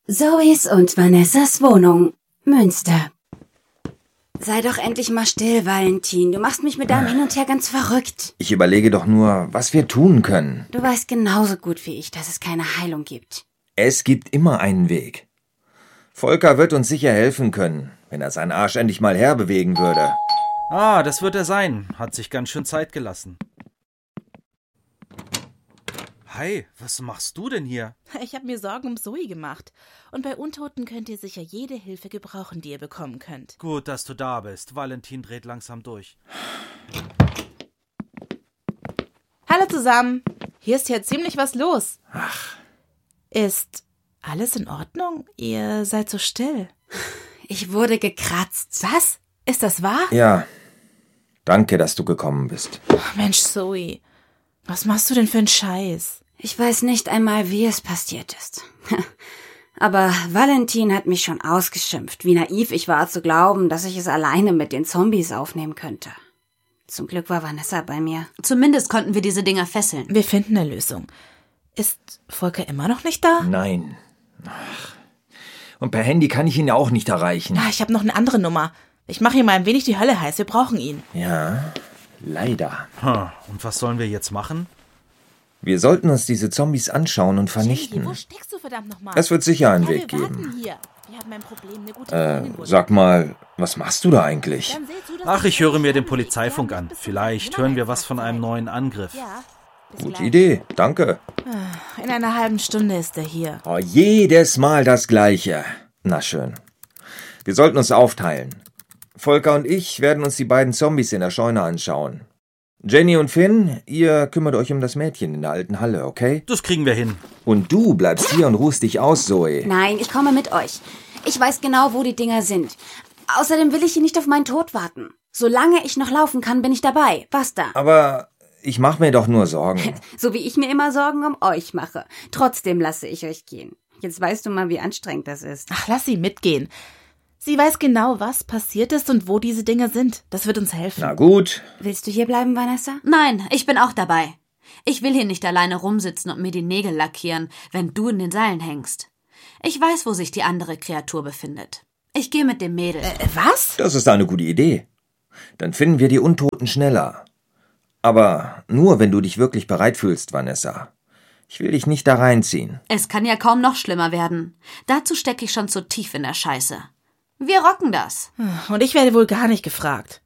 Zoes und Vanessas Wohnung, Münster. Sei doch endlich mal still, Valentin. Du machst mich mit deinem Hin und Her ganz verrückt. Ich überlege doch nur, was wir tun können. Du weißt genauso gut wie ich, dass es keine Heilung gibt. Es gibt immer einen Weg. Volker wird uns sicher helfen können, wenn er seinen Arsch endlich mal herbewegen würde. Ah, das wird er sein. Hat sich ganz schön Zeit gelassen. Hi, was machst du denn hier? Ich habe mir Sorgen um Zoe gemacht. Und bei Untoten könnt ihr sicher jede Hilfe gebrauchen, die ihr bekommen könnt. Gut, dass du da bist. Valentin dreht langsam durch. Hallo zusammen. Hier ist ja ziemlich was los. Ach. Ist alles in Ordnung? Ihr seid so still. Ich wurde gekratzt. Was? Ist das wahr? Ja, danke, dass du gekommen bist. Ach, Mensch, Zoe. Was machst du denn für einen Scheiß? Ich weiß nicht einmal, wie es passiert ist. Aber Valentin hat mich schon ausgeschimpft, wie naiv ich war zu glauben, dass ich es alleine mit den Zombies aufnehmen könnte. Zum Glück war Vanessa bei mir. Zumindest konnten wir diese Dinger fesseln. Wir finden eine Lösung. Ist Volker immer noch nicht da? Nein. Ach. Und per Handy kann ich ihn ja auch nicht erreichen. Ah, ich habe noch eine andere Nummer. Ich mache ihm mal ein wenig die Hölle heiß. Wir brauchen ihn. Ja, leider. Und was sollen wir jetzt machen? Wir sollten uns diese Zombies anschauen und vernichten. Jenny, wo steckst du verdammt nochmal? Es wird sicher einen Weg wir geben. warten hier. Wir haben ein Problem. Eine gute Freundin wurde- Sag mal, was machst du da eigentlich? Dann seht zu, dass Ach, ihr- ich höre mir den Polizeifunk an. Vielleicht hören wir was von einem neuen Angriff. Ja, bis Gute gleich. Idee, danke. In einer halben Stunde ist er hier. Oh, jedes Mal das Gleiche. Na schön. Wir sollten uns aufteilen. Volker und ich werden uns die beiden Zombies in der Scheune anschauen. Jenny und Finn, ihr kümmert euch um das Mädchen in der alten Halle, okay? Das kriegen wir hin. Und du bleibst hier und ruhst dich aus, Zoe. Nein, ich komme mit euch. Ich weiß genau, wo die Dinger sind. Außerdem will ich hier nicht auf meinen Tod warten. Solange ich noch laufen kann, bin ich dabei. Basta. Aber ich mache mir doch nur Sorgen. So wie ich mir immer Sorgen um euch mache. Trotzdem lasse ich euch gehen. Jetzt weißt du mal, wie anstrengend das ist. Ach, lass sie mitgehen. Sie weiß genau, was passiert ist und wo diese Dinger sind. Das wird uns helfen. Na gut. Willst du hier bleiben, Vanessa? Nein, ich bin auch dabei. Ich will hier nicht alleine rumsitzen und mir die Nägel lackieren, wenn du in den Seilen hängst. Ich weiß, wo sich die andere Kreatur befindet. Ich gehe mit dem Mädel. Was? Das ist eine gute Idee. Dann finden wir die Untoten schneller. Aber nur, wenn du dich wirklich bereit fühlst, Vanessa. Ich will dich nicht da reinziehen. Es kann ja kaum noch schlimmer werden. Dazu stecke ich schon zu tief in der Scheiße. Wir rocken das. Und ich werde wohl gar nicht gefragt.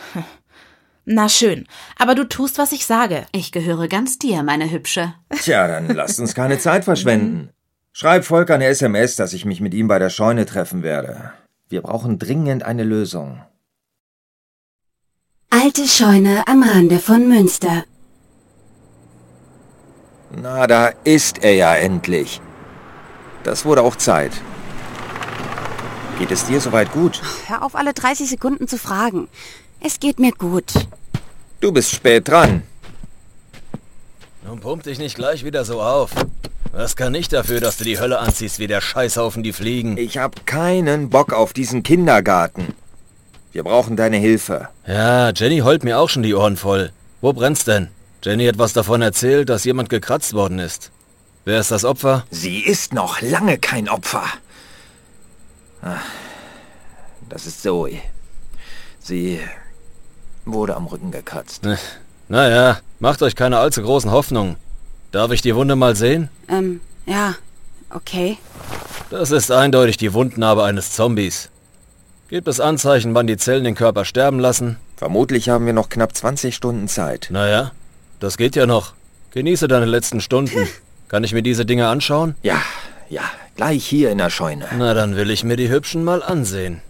Na schön, aber du tust, was ich sage. Ich gehöre ganz dir, meine Hübsche. Tja, dann lasst uns keine Zeit verschwenden. Schreib Volker eine SMS, dass ich mich mit ihm bei der Scheune treffen werde. Wir brauchen dringend eine Lösung. Alte Scheune am Rande von Münster. Na, da ist er ja endlich. Das wurde auch Zeit. Geht es dir soweit gut? Hör auf, alle 30 Sekunden zu fragen. Es geht mir gut. Du bist spät dran. Nun pump dich nicht gleich wieder so auf. Das kann nicht dafür, dass du die Hölle anziehst wie der Scheißhaufen, die fliegen. Ich hab keinen Bock auf diesen Kindergarten. Wir brauchen deine Hilfe. Ja, Jenny heult mir auch schon die Ohren voll. Wo brennt's denn? Jenny hat was davon erzählt, dass jemand gekratzt worden ist. Wer ist das Opfer? Sie ist noch lange kein Opfer. Das ist Zoe. Sie wurde am Rücken gekratzt. Naja, macht euch keine allzu großen Hoffnungen. Darf ich die Wunde mal sehen? Ja, okay. Das ist eindeutig die Wundnarbe eines Zombies. Gibt es Anzeichen, wann die Zellen den Körper sterben lassen? Vermutlich haben wir noch knapp 20 Stunden Zeit. Naja, das geht ja noch. Genieße deine letzten Stunden. Kann ich mir diese Dinge anschauen? Ja, gleich hier in der Scheune. Na, dann will ich mir die Hübschen mal ansehen.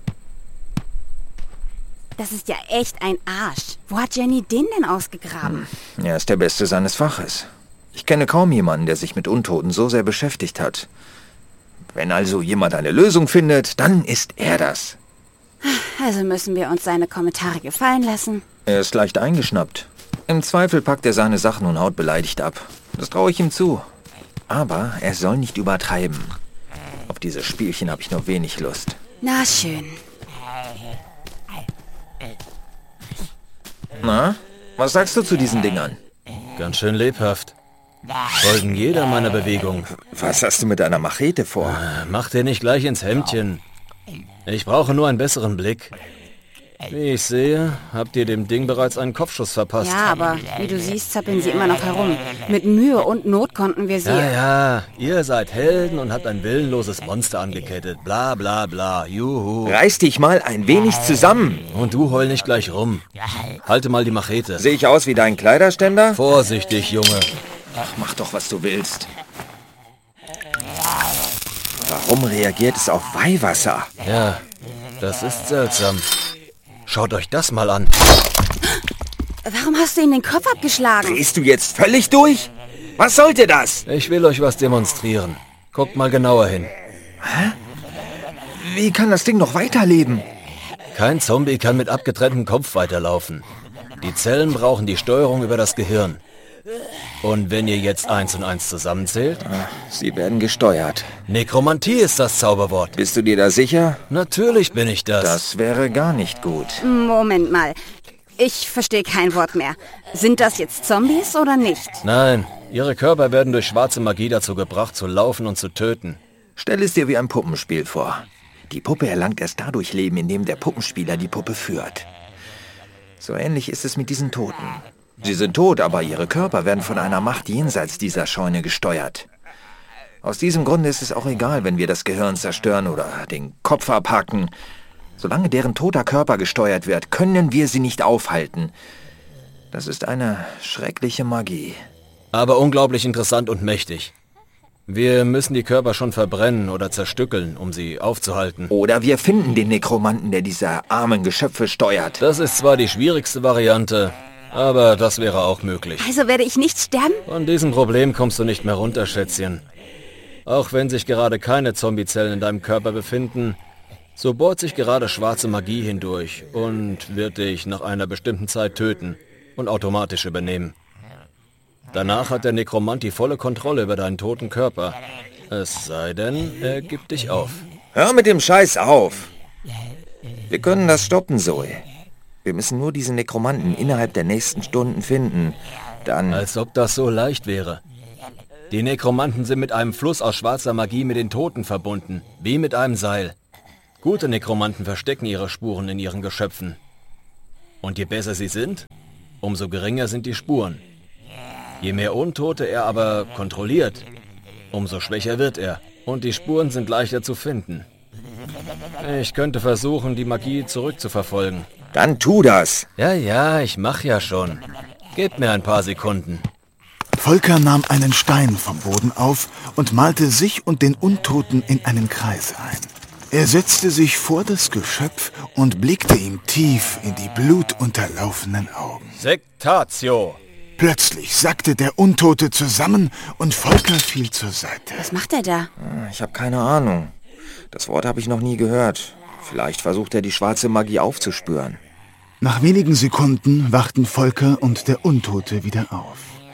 Das ist ja echt ein Arsch. Wo hat Jenny den denn ausgegraben? Er ist der Beste seines Faches. Ich kenne kaum jemanden, der sich mit Untoten so sehr beschäftigt hat. Wenn also jemand eine Lösung findet, dann ist er das. Also müssen wir uns seine Kommentare gefallen lassen. Er ist leicht eingeschnappt. Im Zweifel packt er seine Sachen und haut beleidigt ab. Das traue ich ihm zu. Aber er soll nicht übertreiben. Auf diese Spielchen habe ich nur wenig Lust. Na schön. Na, was sagst du zu diesen Dingern? Ganz schön lebhaft. folgen jeder meiner Bewegung. Was hast du mit deiner Machete vor? Mach dir nicht gleich ins Hemdchen. Ich brauche nur einen besseren Blick. Wie ich sehe, habt ihr dem Ding bereits einen Kopfschuss verpasst. Ja, aber wie du siehst, zappeln sie immer noch herum. Mit Mühe und Not konnten wir sie... Ja, ihr seid Helden und habt ein willenloses Monster angekettet. Bla bla bla, juhu. Reiß dich mal ein wenig zusammen. Und du heul nicht gleich rum. Halte mal die Machete. Sehe ich aus wie dein Kleiderständer? Vorsichtig, Junge. Ach, mach doch, was du willst. Warum reagiert es auf Weihwasser? Ja, das ist seltsam. Schaut euch das mal an. Warum hast du ihm den Kopf abgeschlagen? Drehst du jetzt völlig durch? Was sollte das? Ich will euch was demonstrieren. Guckt mal genauer hin. Wie kann das Ding noch weiterleben? Kein Zombie kann mit abgetrenntem Kopf weiterlaufen. Die Zellen brauchen die Steuerung über das Gehirn. Und wenn ihr jetzt 1 und 1 zusammenzählt? Sie werden gesteuert. Nekromantie ist das Zauberwort. Bist du dir da sicher? Natürlich bin ich das. Das wäre gar nicht gut. Moment mal. Ich verstehe kein Wort mehr. Sind das jetzt Zombies oder nicht? Nein, ihre Körper werden durch schwarze Magie dazu gebracht, zu laufen und zu töten. Stell es dir wie ein Puppenspiel vor. Die Puppe erlangt erst dadurch Leben, indem der Puppenspieler die Puppe führt. So ähnlich ist es mit diesen Toten. Sie sind tot, aber ihre Körper werden von einer Macht jenseits dieser Scheune gesteuert. Aus diesem Grunde ist es auch egal, wenn wir das Gehirn zerstören oder den Kopf abhacken. Solange deren toter Körper gesteuert wird, können wir sie nicht aufhalten. Das ist eine schreckliche Magie. Aber unglaublich interessant und mächtig. Wir müssen die Körper schon verbrennen oder zerstückeln, um sie aufzuhalten. Oder wir finden den Nekromanten, der diese armen Geschöpfe steuert. Das ist zwar die schwierigste Variante, aber das wäre auch möglich. Also werde ich nicht sterben? Von diesem Problem kommst du nicht mehr runter, Schätzchen. Auch wenn sich gerade keine Zombiezellen in deinem Körper befinden, so bohrt sich gerade schwarze Magie hindurch und wird dich nach einer bestimmten Zeit töten und automatisch übernehmen. Danach hat der Nekromant die volle Kontrolle über deinen toten Körper. Es sei denn, er gibt dich auf. Hör mit dem Scheiß auf! Wir können das stoppen, Zoe. Wir müssen nur diesen Nekromanten innerhalb der nächsten Stunden finden. Dann... Als ob das so leicht wäre. Die Nekromanten sind mit einem Fluss aus schwarzer Magie mit den Toten verbunden, wie mit einem Seil. Gute Nekromanten verstecken ihre Spuren in ihren Geschöpfen. Und je besser sie sind, umso geringer sind die Spuren. Je mehr Untote er aber kontrolliert, umso schwächer wird er. Und die Spuren sind leichter zu finden. Ich könnte versuchen, die Magie zurückzuverfolgen. Dann tu das! Ja, ich mach ja schon. Gebt mir ein paar Sekunden. Volker nahm einen Stein vom Boden auf und malte sich und den Untoten in einen Kreis ein. Er setzte sich vor das Geschöpf und blickte ihm tief in die blutunterlaufenen Augen. Sektatio! Plötzlich sackte der Untote zusammen und Volker fiel zur Seite. Was macht er da? Ich habe keine Ahnung. Das Wort habe ich noch nie gehört. Vielleicht versucht er, die schwarze Magie aufzuspüren. Nach wenigen Sekunden wachten Volker und der Untote wieder auf.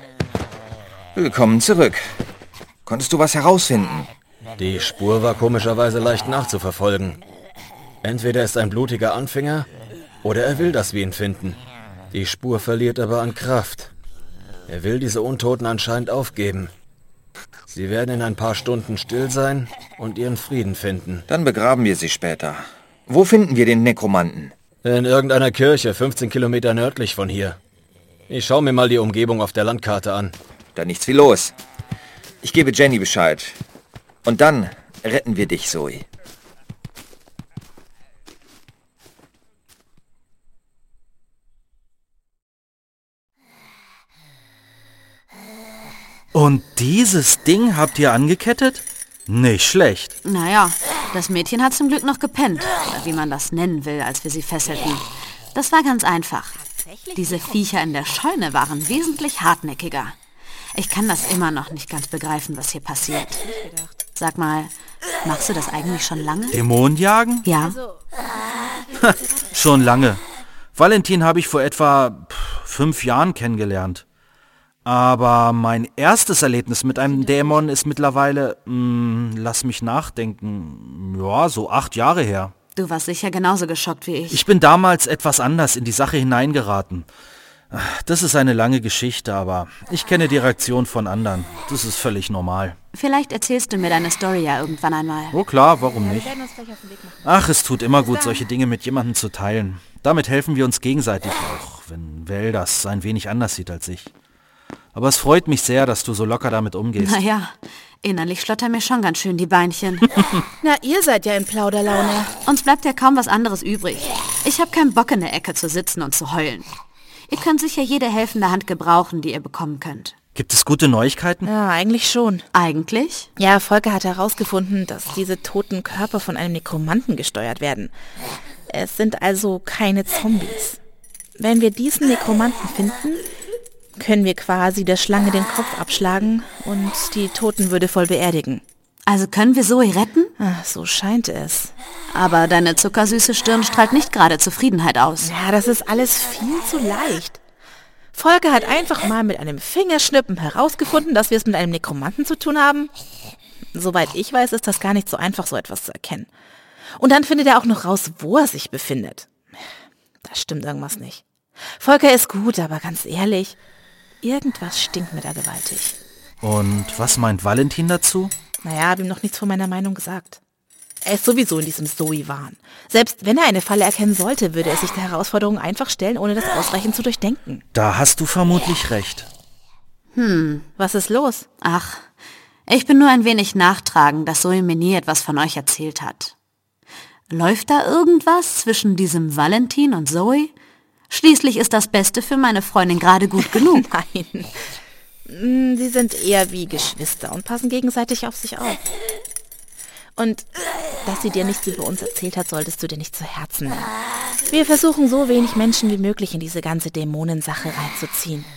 Willkommen zurück. Konntest du was herausfinden? Die Spur war komischerweise leicht nachzuverfolgen. Entweder ist ein blutiger Anfänger, oder er will, dass wir ihn finden. Die Spur verliert aber an Kraft. Er will diese Untoten anscheinend aufgeben. Sie werden in ein paar Stunden still sein und ihren Frieden finden. Dann begraben wir sie später. Wo finden wir den Nekromanten? In irgendeiner Kirche, 15 Kilometer nördlich von hier. Ich schaue mir mal die Umgebung auf der Landkarte an. Dann nichts wie los. Ich gebe Jenny Bescheid. Und dann retten wir dich, Zoe. Und dieses Ding habt ihr angekettet? Nicht schlecht. Naja, das Mädchen hat zum Glück noch gepennt, oder wie man das nennen will, als wir sie fesselten. Das war ganz einfach. Diese Viecher in der Scheune waren wesentlich hartnäckiger. Ich kann das immer noch nicht ganz begreifen, was hier passiert. Sag mal, machst du das eigentlich schon lange? Dämonen jagen? Ja. Schon lange. Valentin habe ich vor etwa 5 Jahren kennengelernt. Aber mein erstes Erlebnis mit einem Dämon ist mittlerweile, lass mich nachdenken, ja, so 8 Jahre her. Du warst sicher genauso geschockt wie ich. Ich bin damals etwas anders in die Sache hineingeraten. Das ist eine lange Geschichte, aber ich kenne die Reaktion von anderen. Das ist völlig normal. Vielleicht erzählst du mir deine Story ja irgendwann einmal. Oh klar, warum nicht? Ach, es tut immer gut, solche Dinge mit jemandem zu teilen. Damit helfen wir uns gegenseitig auch, wenn Val das ein wenig anders sieht als ich. Aber es freut mich sehr, dass du so locker damit umgehst. Naja, innerlich schlottern mir schon ganz schön die Beinchen. Na, ihr seid ja in Plauderlaune. Uns bleibt ja kaum was anderes übrig. Ich habe keinen Bock, in der Ecke zu sitzen und zu heulen. Ihr könnt sicher jede helfende Hand gebrauchen, die ihr bekommen könnt. Gibt es gute Neuigkeiten? Ja, eigentlich schon. Eigentlich? Ja, Volker hat herausgefunden, dass diese toten Körper von einem Nekromanten gesteuert werden. Es sind also keine Zombies. Wenn wir diesen Nekromanten finden, können wir quasi der Schlange den Kopf abschlagen und die Toten würdevoll beerdigen. Also können wir Zoe retten? Ach, so scheint es. Aber deine zuckersüße Stirn strahlt nicht gerade Zufriedenheit aus. Ja, das ist alles viel zu leicht. Volker hat einfach mal mit einem Fingerschnippen herausgefunden, dass wir es mit einem Nekromanten zu tun haben. Soweit ich weiß, ist das gar nicht so einfach, so etwas zu erkennen. Und dann findet er auch noch raus, wo er sich befindet. Da stimmt irgendwas nicht. Volker ist gut, aber ganz ehrlich, irgendwas stinkt mir da gewaltig. Und was meint Valentin dazu? Naja, habe ihm noch nichts von meiner Meinung gesagt. Er ist sowieso in diesem Zoe-Wahn. Selbst wenn er eine Falle erkennen sollte, würde er sich der Herausforderung einfach stellen, ohne das ausreichend zu durchdenken. Da hast du vermutlich recht. Was ist los? Ach, ich bin nur ein wenig nachtragend, dass Zoe mir nie etwas von euch erzählt hat. Läuft da irgendwas zwischen diesem Valentin und Zoe? Schließlich ist das Beste für meine Freundin gerade gut genug. Nein. Sie sind eher wie Geschwister und passen gegenseitig auf sich auf. Und dass sie dir nichts über uns erzählt hat, solltest du dir nicht zu Herzen nehmen. Wir versuchen so wenig Menschen wie möglich in diese ganze Dämonensache reinzuziehen.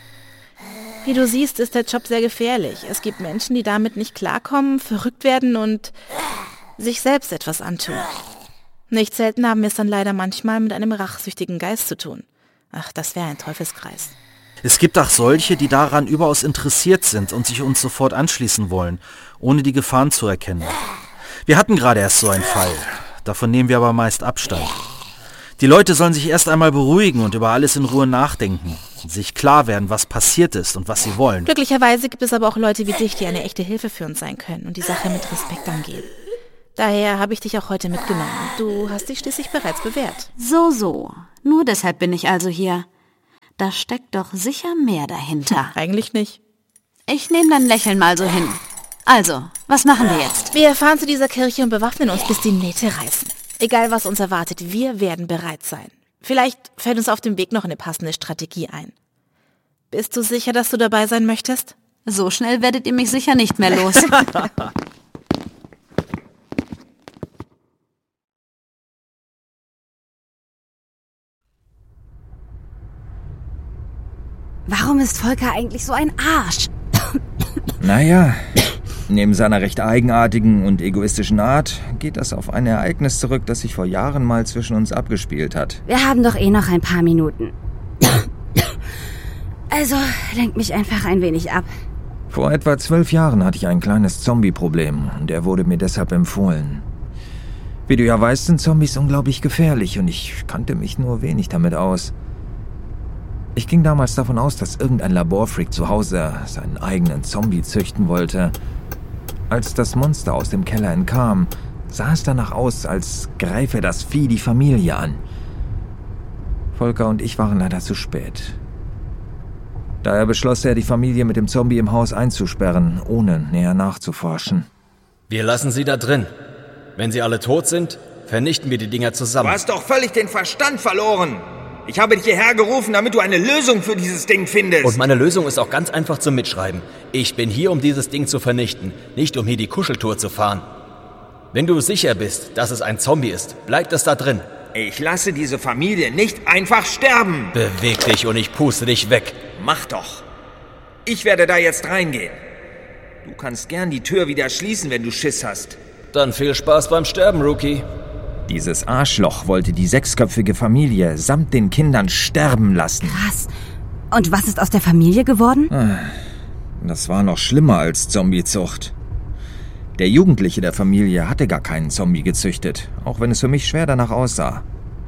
Wie du siehst, ist der Job sehr gefährlich. Es gibt Menschen, die damit nicht klarkommen, verrückt werden und sich selbst etwas antun. Nicht selten haben wir es dann leider manchmal mit einem rachsüchtigen Geist zu tun. Ach, das wäre ein Teufelskreis. Es gibt auch solche, die daran überaus interessiert sind und sich uns sofort anschließen wollen, ohne die Gefahren zu erkennen. Wir hatten gerade erst so einen Fall. Davon nehmen wir aber meist Abstand. Die Leute sollen sich erst einmal beruhigen und über alles in Ruhe nachdenken. Sich klar werden, was passiert ist und was sie wollen. Glücklicherweise gibt es aber auch Leute wie dich, die eine echte Hilfe für uns sein können und die Sache mit Respekt angehen. Daher habe ich dich auch heute mitgenommen. Du hast dich schließlich bereits bewährt. So. Nur deshalb bin ich also hier. Da steckt doch sicher mehr dahinter. Eigentlich nicht. Ich nehme dein Lächeln mal so hin. Also, was machen wir jetzt? Wir fahren zu dieser Kirche und bewaffnen uns, bis die Nähte reißen. Egal, was uns erwartet, wir werden bereit sein. Vielleicht fällt uns auf dem Weg noch eine passende Strategie ein. Bist du sicher, dass du dabei sein möchtest? So schnell werdet ihr mich sicher nicht mehr los. Warum ist Volker eigentlich so ein Arsch? Naja, neben seiner recht eigenartigen und egoistischen Art geht das auf ein Ereignis zurück, das sich vor Jahren mal zwischen uns abgespielt hat. Wir haben doch eh noch ein paar Minuten. Also, lenk mich einfach ein wenig ab. Vor etwa 12 Jahren hatte ich ein kleines Zombie-Problem und er wurde mir deshalb empfohlen. Wie du ja weißt, sind Zombies unglaublich gefährlich und ich kannte mich nur wenig damit aus. Ich ging damals davon aus, dass irgendein Laborfreak zu Hause seinen eigenen Zombie züchten wollte. Als das Monster aus dem Keller entkam, sah es danach aus, als greife das Vieh die Familie an. Volker und ich waren leider zu spät. Daher beschloss er, die Familie mit dem Zombie im Haus einzusperren, ohne näher nachzuforschen. Wir lassen sie da drin. Wenn sie alle tot sind, vernichten wir die Dinger zusammen. Du hast doch völlig den Verstand verloren! Ich habe dich hierher gerufen, damit du eine Lösung für dieses Ding findest. Und meine Lösung ist auch ganz einfach zum Mitschreiben. Ich bin hier, um dieses Ding zu vernichten, nicht um hier die Kuscheltour zu fahren. Wenn du sicher bist, dass es ein Zombie ist, bleibt es da drin. Ich lasse diese Familie nicht einfach sterben. Beweg dich und ich puste dich weg. Mach doch. Ich werde da jetzt reingehen. Du kannst gern die Tür wieder schließen, wenn du Schiss hast. Dann viel Spaß beim Sterben, Rookie. Dieses Arschloch wollte die 6-köpfige Familie samt den Kindern sterben lassen. Krass. Und was ist aus der Familie geworden? Das war noch schlimmer als Zombiezucht. Der Jugendliche der Familie hatte gar keinen Zombie gezüchtet, auch wenn es für mich schwer danach aussah.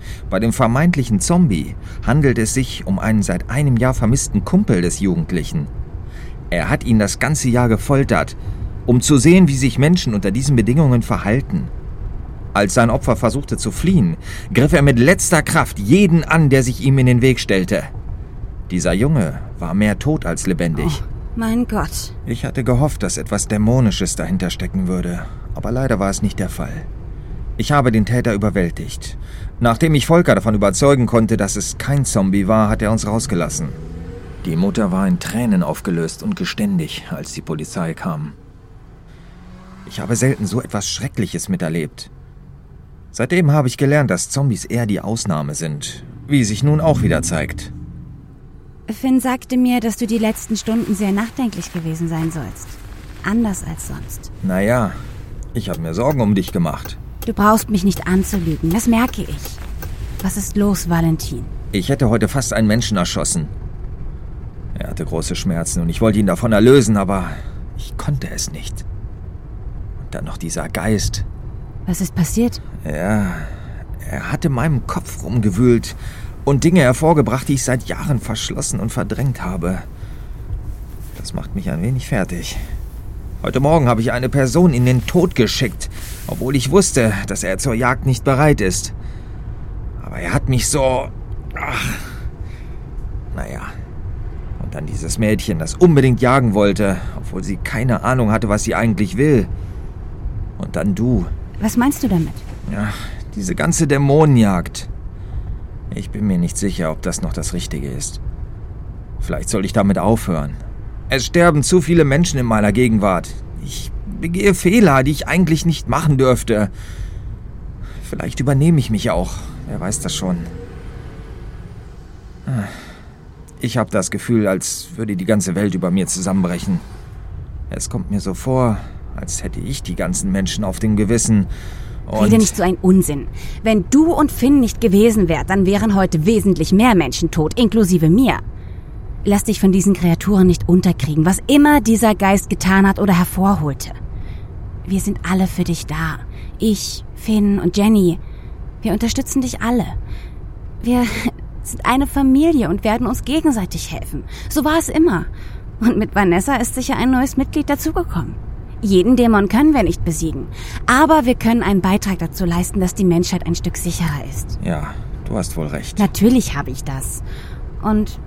Bei dem vermeintlichen Zombie handelt es sich um einen seit einem Jahr vermissten Kumpel des Jugendlichen. Er hat ihn das ganze Jahr gefoltert, um zu sehen, wie sich Menschen unter diesen Bedingungen verhalten. Als sein Opfer versuchte zu fliehen, griff er mit letzter Kraft jeden an, der sich ihm in den Weg stellte. Dieser Junge war mehr tot als lebendig. Oh, mein Gott. Ich hatte gehofft, dass etwas Dämonisches dahinter stecken würde, aber leider war es nicht der Fall. Ich habe den Täter überwältigt. Nachdem ich Volker davon überzeugen konnte, dass es kein Zombie war, hat er uns rausgelassen. Die Mutter war in Tränen aufgelöst und geständig, als die Polizei kam. Ich habe selten so etwas Schreckliches miterlebt. Seitdem habe ich gelernt, dass Zombies eher die Ausnahme sind, wie sich nun auch wieder zeigt. Finn sagte mir, dass du die letzten Stunden sehr nachdenklich gewesen sein sollst. Anders als sonst. Naja, ich habe mir Sorgen um dich gemacht. Du brauchst mich nicht anzulügen, das merke ich. Was ist los, Valentin? Ich hätte heute fast einen Menschen erschossen. Er hatte große Schmerzen und ich wollte ihn davon erlösen, aber ich konnte es nicht. Und dann noch dieser Geist. Was ist passiert? Ja, er hat in meinem Kopf rumgewühlt und Dinge hervorgebracht, die ich seit Jahren verschlossen und verdrängt habe. Das macht mich ein wenig fertig. Heute Morgen habe ich eine Person in den Tod geschickt, obwohl ich wusste, dass er zur Jagd nicht bereit ist. Aber er hat mich so... Naja. Und dann dieses Mädchen, das unbedingt jagen wollte, obwohl sie keine Ahnung hatte, was sie eigentlich will. Und dann du. Was meinst du damit? Ja, diese ganze Dämonenjagd. Ich bin mir nicht sicher, ob das noch das Richtige ist. Vielleicht soll ich damit aufhören. Es sterben zu viele Menschen in meiner Gegenwart. Ich begehe Fehler, die ich eigentlich nicht machen dürfte. Vielleicht übernehme ich mich auch. Wer weiß das schon. Ich habe das Gefühl, als würde die ganze Welt über mir zusammenbrechen. Es kommt mir so vor, als hätte ich die ganzen Menschen auf dem Gewissen. Rede nicht so ein Unsinn. Wenn du und Finn nicht gewesen wärt, dann wären heute wesentlich mehr Menschen tot, inklusive mir. Lass dich von diesen Kreaturen nicht unterkriegen, was immer dieser Geist getan hat oder hervorholte. Wir sind alle für dich da. Ich, Finn und Jenny. Wir unterstützen dich alle. Wir sind eine Familie und werden uns gegenseitig helfen. So war es immer. Und mit Vanessa ist sicher ein neues Mitglied dazugekommen. Jeden Dämon können wir nicht besiegen. Aber wir können einen Beitrag dazu leisten, dass die Menschheit ein Stück sicherer ist. Ja, du hast wohl recht. Natürlich habe ich das. Und